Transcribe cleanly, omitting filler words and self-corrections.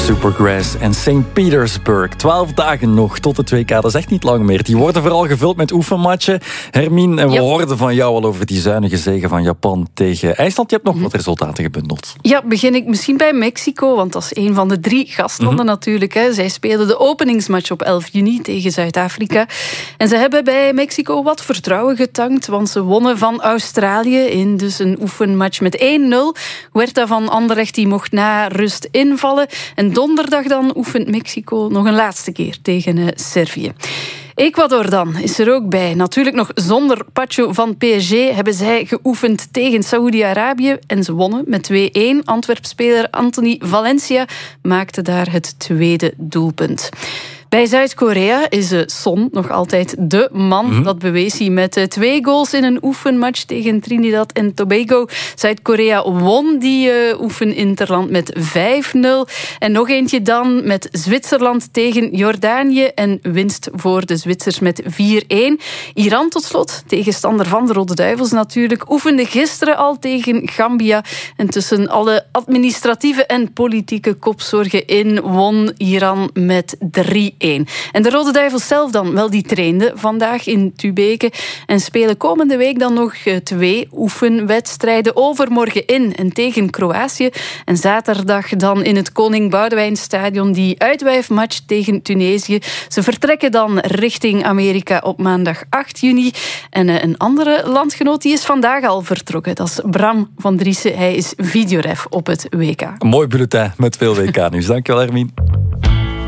Supergrass en St. Petersburg. 12 dagen nog tot het WK, dat is echt niet lang meer. Die worden vooral gevuld met oefenmatchen. Hermine, en we hoorden van jou al over die zuinige zege van Japan tegen IJsland. Je hebt nog wat resultaten gebundeld. Ja, begin ik misschien bij Mexico, want dat is een van de 3 gastlanden natuurlijk. Hè. Zij speelden de openingsmatch op 11 juni tegen Zuid-Afrika. En ze hebben bij Mexico wat vertrouwen getankt, want ze wonnen van Australië in dus een oefenmatch met 1-0. Huerta van Anderlecht die mocht na rust invallen. En donderdag dan oefent Mexico nog een laatste keer tegen Servië. Ecuador dan is er ook bij. Natuurlijk nog zonder Pacho van PSG hebben zij geoefend tegen Saoedi-Arabië en ze wonnen met 2-1. Antwerp-speler Anthony Valencia maakte daar het tweede doelpunt. Bij Zuid-Korea is Son nog altijd de man. Dat bewees hij met 2 goals in een oefenmatch tegen Trinidad en Tobago. Zuid-Korea won die oefeninterland met 5-0. En nog eentje dan met Zwitserland tegen Jordanië. En winst voor de Zwitsers met 4-1. Iran tot slot, tegenstander van de Rode Duivels natuurlijk, oefende gisteren al tegen Gambia. En tussen alle administratieve en politieke kopzorgen in won Iran met 3-1. En de Rode Duivels zelf dan, wel, die trainden vandaag in Tubeke en spelen komende week dan nog 2 oefenwedstrijden. Overmorgen in en tegen Kroatië en zaterdag dan in het Koning Boudewijnstadion die uitwijfmatch tegen Tunesië. Ze vertrekken dan richting Amerika op maandag 8 juni. En een andere landgenoot die is vandaag al vertrokken. Dat is Bram van Driessen. Hij is videoref op het WK. Een mooi bulletin met veel WK-nieuws. Dankjewel, Hermine.